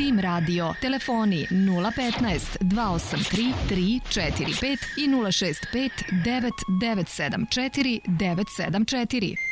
Tim Radio. Telefoni 015 283 345 i 065 9974 974.